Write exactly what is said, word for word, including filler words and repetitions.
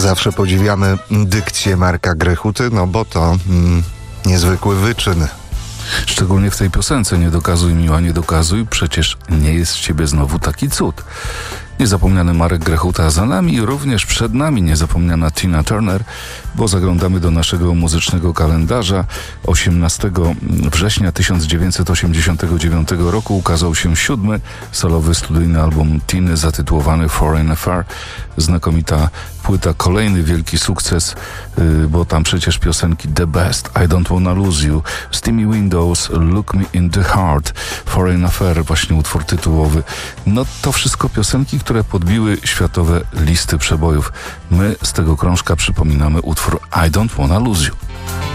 Zawsze podziwiamy dykcję Marka Grechuty, no bo to mm, niezwykły wyczyn. Szczególnie w tej piosence "Nie dokazuj, miła, nie dokazuj, przecież nie jest z ciebie znowu taki cud". Niezapomniany Marek Grechuta za nami i również przed nami niezapomniana Tina Turner, bo zaglądamy do naszego muzycznego kalendarza. osiemnastego września tysiąc dziewięćset osiemdziesiątego dziewiątego roku ukazał się siódmy solowy studyjny album Tiny zatytułowany Foreign Affair. Znakomita płyta, kolejny wielki sukces, yy, bo tam przecież piosenki The Best, I Don't Wanna Lose You, Steamy Windows, Look Me in the Heart, Foreign Affair, właśnie utwór tytułowy. No to wszystko piosenki, które podbiły światowe listy przebojów. My z tego krążka przypominamy utwór I Don't Wanna Lose You.